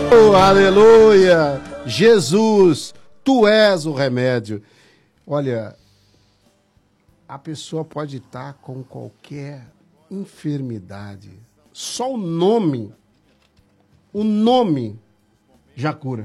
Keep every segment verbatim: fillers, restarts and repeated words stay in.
Oh, aleluia! Jesus, tu és o remédio. Olha, a pessoa pode estar com qualquer enfermidade. Só o nome, o nome já cura.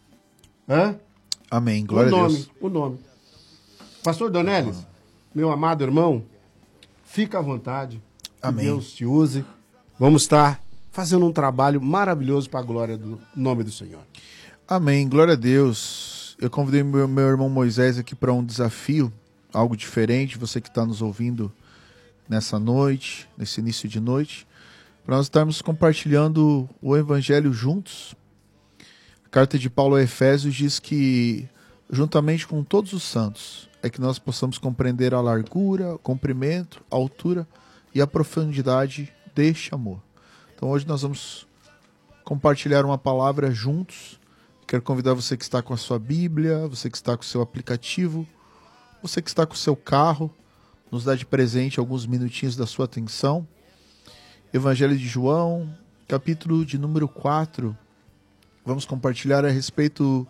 Hã? Amém, glória o nome, a Deus. O nome. Pastor Donelis, uhum. meu amado irmão, fica à vontade. Amém. Que Deus te use. Vamos estar fazendo um trabalho maravilhoso para a glória do nome do Senhor. Amém, glória a Deus. Eu convidei meu, meu irmão Moisés aqui para um desafio, algo diferente, você que está nos ouvindo nessa noite, nesse início de noite, para nós estarmos compartilhando o Evangelho juntos. A carta de Paulo a Efésios diz que, juntamente com todos os santos, é que nós possamos compreender a largura, o comprimento, a altura e a profundidade deste amor. Então hoje nós vamos compartilhar uma palavra juntos. Quero convidar você que está com a sua Bíblia, você que está com o seu aplicativo, você que está com o seu carro, nos dá de presente alguns minutinhos da sua atenção. Evangelho de João, capítulo de número quatro. Vamos compartilhar a respeito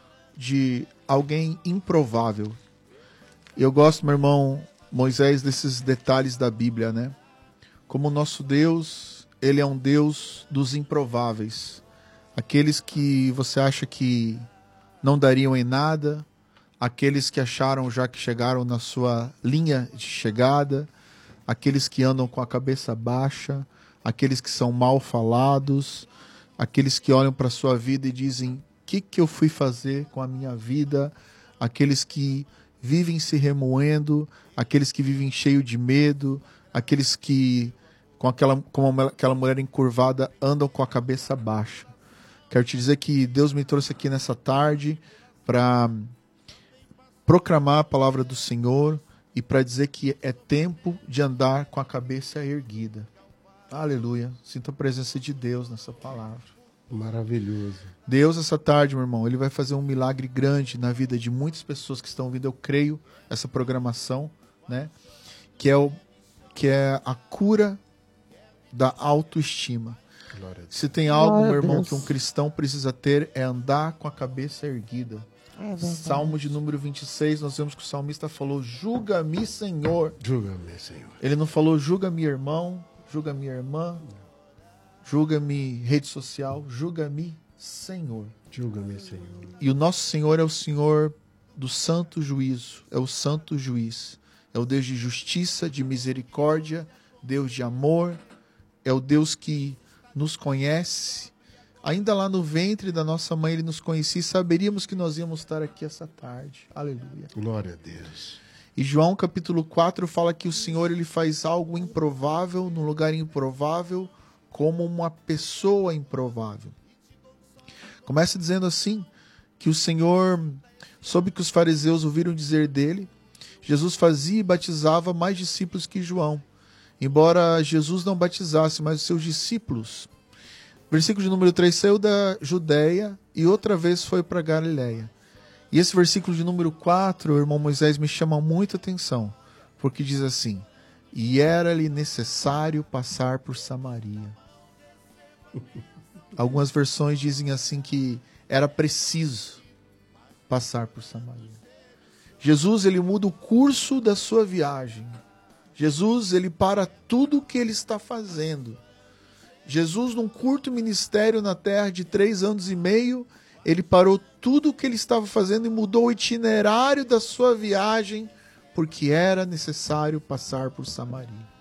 de alguém improvável. Eu gosto, meu irmão Moisés, desses detalhes da Bíblia, né? Como o nosso Deus, ele é um Deus dos improváveis. Aqueles que você acha que não dariam em nada, aqueles que acharam já que chegaram na sua linha de chegada, aqueles que andam com a cabeça baixa, aqueles que são mal falados, aqueles que olham para a sua vida e dizem: o que, que eu fui fazer com a minha vida? Aqueles que vivem se remoendo, aqueles que vivem cheio de medo, aqueles que, com aquela, como aquela mulher encurvada, andam com a cabeça baixa. Quero te dizer que Deus me trouxe aqui nessa tarde para proclamar a palavra do Senhor e para dizer que é tempo de andar com a cabeça erguida. Aleluia. Sinto a presença de Deus nessa palavra. Maravilhoso. Deus, essa tarde, meu irmão, ele vai fazer um milagre grande na vida de muitas pessoas que estão ouvindo, eu creio, essa programação, né? Que é, o, que é a cura da autoestima. Se tem algo, meu irmão, que um cristão precisa ter, é andar com a cabeça erguida. É Salmo de número vinte e seis, nós vemos que o salmista falou: julga-me, Senhor. Julga-me, Senhor. Ele não falou: julga-me, irmão, julga-me, irmã, julga-me, rede social, julga-me, Senhor. Julga-me, Senhor. E o nosso Senhor é o Senhor do santo juízo, é o santo juiz. É o Deus de justiça, de misericórdia, Deus de amor, é o Deus que nos conhece. Ainda lá no ventre da nossa mãe ele nos conhecia e saberíamos que nós íamos estar aqui essa tarde. Aleluia. Glória a Deus. E João capítulo quatro fala que o Senhor ele faz algo improvável, num lugar improvável, como uma pessoa improvável. Começa dizendo assim, que o Senhor soube que os fariseus ouviram dizer dele. Jesus fazia e batizava mais discípulos que João, embora Jesus não batizasse, mas os seus discípulos. Versículo de número três, saiu da Judéia e outra vez foi para Galiléia. E esse versículo de número quatro, o irmão Moisés, me chama muita atenção, porque diz assim: e era-lhe necessário passar por Samaria. Algumas versões dizem assim que era preciso passar por Samaria. Jesus, ele muda o curso da sua viagem. Jesus, ele para tudo o que ele está fazendo. Jesus, num curto ministério na terra de três anos e meio, ele parou tudo o que ele estava fazendo e mudou o itinerário da sua viagem, porque era necessário passar por Samaria.